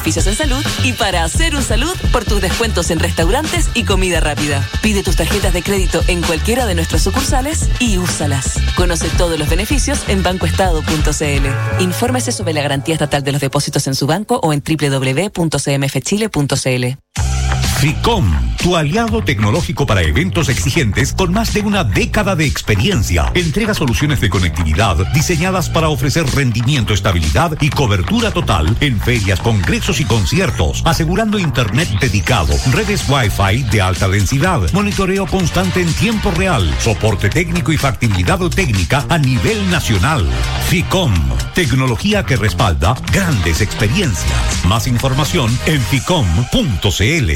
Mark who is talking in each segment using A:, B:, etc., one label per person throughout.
A: beneficios en salud y para hacer un salud por tus descuentos en restaurantes y comida rápida. Pide tus tarjetas de crédito en cualquiera de nuestras sucursales y úsalas. Conoce todos los beneficios en bancoestado.cl. Infórmese sobre la garantía estatal de los depósitos en su banco o en www.cmfchile.cl.
B: FICOM, tu aliado tecnológico para eventos exigentes con más de una década de experiencia. Entrega soluciones de conectividad diseñadas para ofrecer rendimiento, estabilidad y cobertura total en ferias, congresos y conciertos, asegurando internet dedicado, redes Wi-Fi de alta densidad, monitoreo constante en tiempo real, soporte técnico y factibilidad técnica a nivel nacional. FICOM, tecnología que respalda grandes experiencias. Más información en ficom.cl.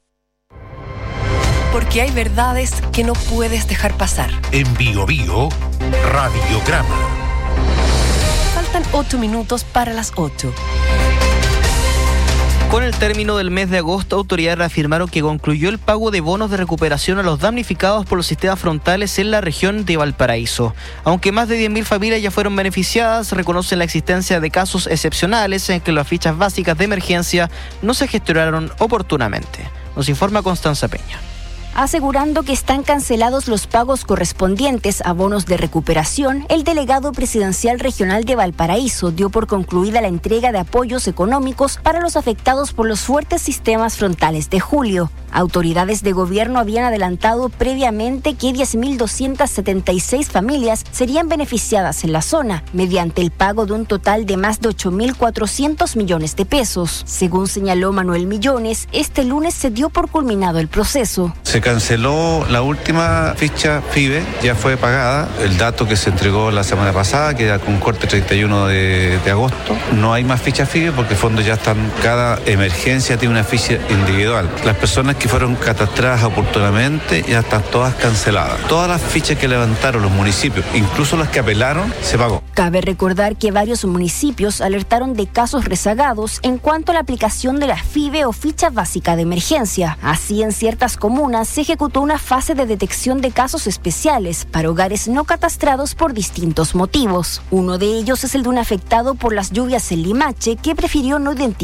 C: Porque hay verdades que no puedes dejar pasar.
D: En Bio Bio, Radiograma.
C: Faltan 8 minutos para las 8.
E: Con el término del mes de agosto, autoridades reafirmaron que concluyó el pago de bonos de recuperación a los damnificados por los sistemas frontales en la región de Valparaíso. Aunque más de 10.000 familias ya fueron beneficiadas, reconocen la existencia de casos excepcionales en que las fichas básicas de emergencia no se gestionaron oportunamente. Nos informa Constanza Peña.
F: Asegurando que están cancelados los pagos correspondientes a bonos de recuperación, el delegado presidencial regional de Valparaíso dio por concluida la entrega de apoyos económicos para los afectados por los fuertes sistemas frontales de julio. Autoridades de gobierno habían adelantado previamente que 10.276 familias serían beneficiadas en la zona, mediante el pago de un total de más de 8.400 millones de pesos. Según señaló Manuel Millones, este lunes se dio por culminado el proceso.
G: Se canceló la última ficha FIBE, ya fue pagada. El dato que se entregó la semana pasada, que era con corte 31 de agosto. No hay más fichas FIBE porque fondos ya están, cada emergencia tiene una ficha individual. Las personas que fueron catastradas oportunamente ya están todas canceladas. Todas las fichas que levantaron los municipios, incluso las que apelaron, se pagó.
F: Cabe recordar que varios municipios alertaron de casos rezagados en cuanto a la aplicación de la FIBE o ficha básica de emergencia. Así, en ciertas comunas se ejecutó una fase de detección de casos especiales para hogares no catastrados por distintos motivos. Uno de ellos es el de un afectado por las lluvias en Limache que prefirió no identificar